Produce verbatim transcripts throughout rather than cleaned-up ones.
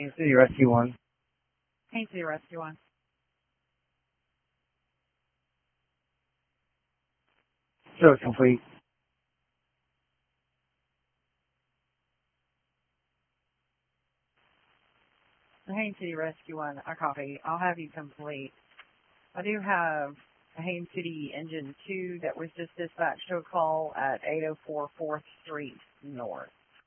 Haines City Rescue one. Haines City Rescue one. Show is complete. The Haines City Rescue one, I copy. I'll have you complete. I do have a Haines City Engine two that was just dispatched to a call at eight oh four fourth Street North.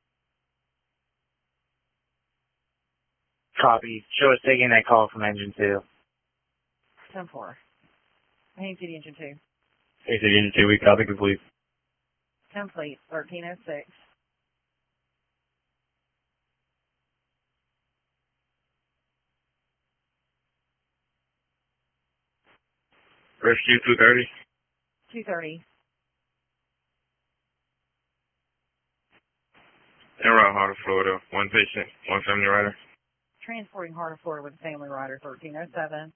Copy. Show is taking that call from Engine two. ten four. Haines City Engine two. Haines City Engine two, we copy complete. Complete, thirteen oh six. Rescue two thirty. two thirty. En route, Heart of Florida. One patient, one family rider. Transporting Heart of Florida with a family rider, thirteen oh seven.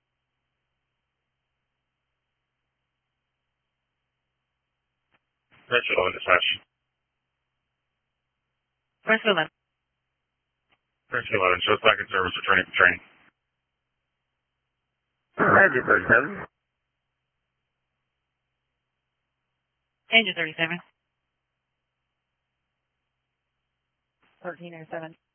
Rescue eleven dispatch. Rescue eleven. Rescue eleven, shows back in service, returning to training. Rescue thirty-seven. Engine thirty-seven. thirteen oh seven.